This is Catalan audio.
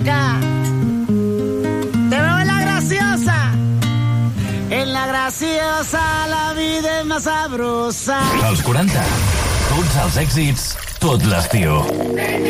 Te veo en la graciosa. En la graciosa la vida és més sabrosa. Als 40, tots els èxits, tot l'estiu.